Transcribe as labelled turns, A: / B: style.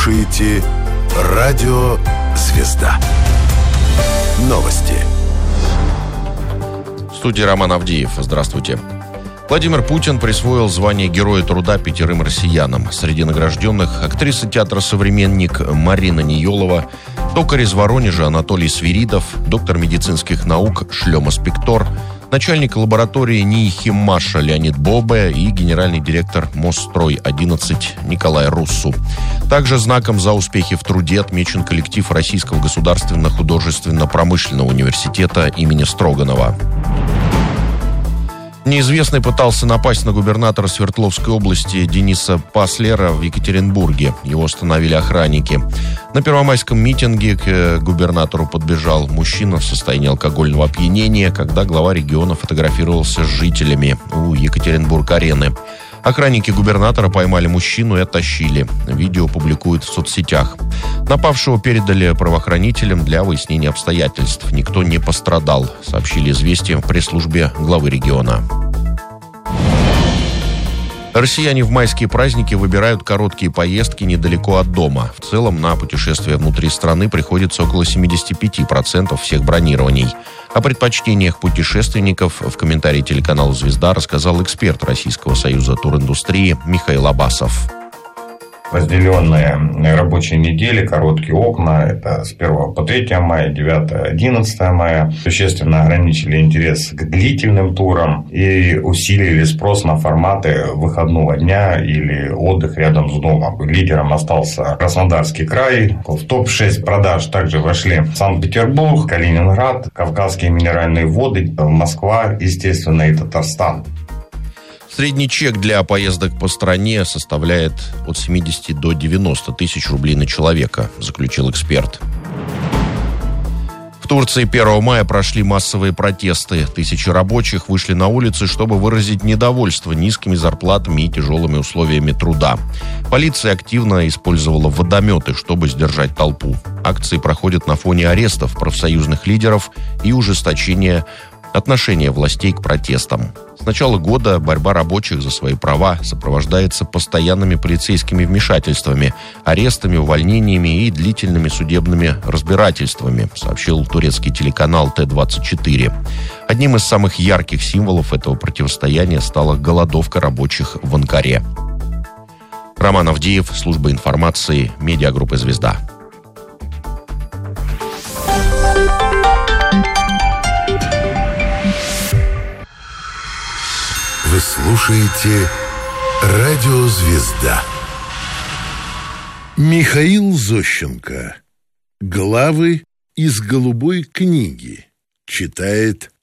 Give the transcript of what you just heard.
A: слушаете «Радио Звезда». Новости.
B: В студии Роман Авдеев. Здравствуйте. Владимир Путин присвоил звание Героя труда 5 россиянам. Среди награжденных актриса театра «Современник» Марина Ниелова, токарь из Воронежа Анатолий Свиридов, доктор медицинских наук Шлема Спектор, начальник лаборатории НИИ «Химмаша» Леонид Бобе и генеральный директор Мосстрой-11 Николай Руссу. Также знаком за успехи в труде отмечен коллектив Российского государственного художественно-промышленного университета имени Строганова. Неизвестный пытался напасть на губернатора Свердловской области Дениса Паслера в Екатеринбурге. Его остановили охранники. На первомайском митинге к губернатору подбежал мужчина в состоянии алкогольного опьянения, когда глава региона фотографировался с жителями у Екатеринбург-арены. Охранники губернатора поймали мужчину и оттащили. Видео публикуют в соцсетях. Напавшего передали правоохранителям для выяснения обстоятельств. Никто не пострадал, сообщили «Известия» в пресс-службе главы региона. Россияне в майские праздники выбирают короткие поездки недалеко от дома. В целом на путешествия внутри страны приходится около 75% всех бронирований. О предпочтениях путешественников в комментарии телеканалу «Звезда» рассказал эксперт Российского союза туриндустрии Михаил Абасов.
C: Разделенные рабочие недели, короткие окна, это с 1 по 3 мая, 9-11 мая, существенно ограничили интерес к длительным турам и усилили спрос на форматы выходного дня или отдых рядом с домом. Лидером остался Краснодарский край. В топ-6 продаж также вошли Санкт-Петербург, Калининград, Кавказские минеральные воды, Москва, естественно, и Татарстан.
B: Средний чек для поездок по стране составляет от 70 до 90 тысяч рублей на человека, заключил эксперт. В Турции 1 мая прошли массовые протесты. Тысячи рабочих вышли на улицы, чтобы выразить недовольство низкими зарплатами и тяжелыми условиями труда. Полиция активно использовала водометы, чтобы сдержать толпу. Акции проходят на фоне арестов профсоюзных лидеров и ужесточения отношения властей к протестам. С начала года борьба рабочих за свои права сопровождается постоянными полицейскими вмешательствами, арестами, увольнениями и длительными судебными разбирательствами, сообщил турецкий телеканал Т-24. Одним из самых ярких символов этого противостояния стала голодовка рабочих в Анкаре. Роман Авдеев, служба информации, медиагруппа «Звезда».
A: Вы слушаете «Радио Звезда». Михаил Зощенко. Главы из «Голубой книги». Читает